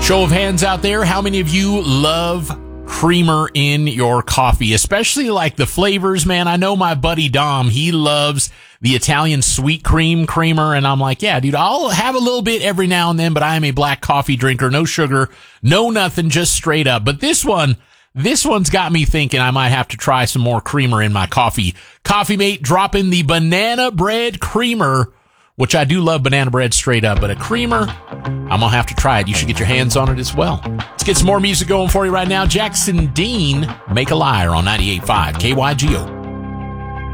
Show of hands out there, how many of you love creamer in your coffee, especially like the flavors, man? I know my buddy Dom, he loves the Italian sweet cream creamer, and I'm like, yeah, dude, I'll have a little bit every now and then, but I am a black coffee drinker, no sugar, no nothing, just straight up. But this one's got me thinking I might have to try some more creamer in my coffee. Coffee Mate dropping the banana bread creamer, which I do love banana bread straight up, but a creamer, I'm going to have to try it. You should get your hands on it as well. Let's get some more music going for you right now. Jackson Dean, Make a Liar on 98.5 KYGO.